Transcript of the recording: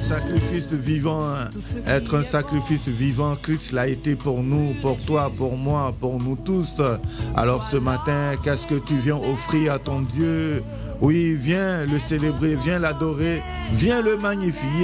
sacrifice vivant, être un sacrifice vivant. Christ l'a été pour nous, pour toi, pour moi, pour nous tous. Alors ce matin, qu'est-ce que tu viens offrir à ton Dieu? Oui, viens le célébrer, viens l'adorer, viens le magnifier.